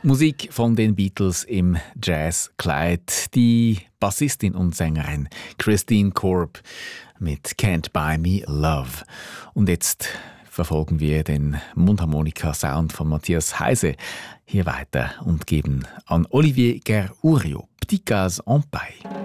Musik von den Beatles im Jazzkleid. Die Bassistin und Sängerin Christine Korb mit Can't Buy Me Love. Und jetzt verfolgen wir den Mundharmonika-Sound von Matthias Heise hier weiter und geben an Olivier Gerourio Petit Gaz en Paille.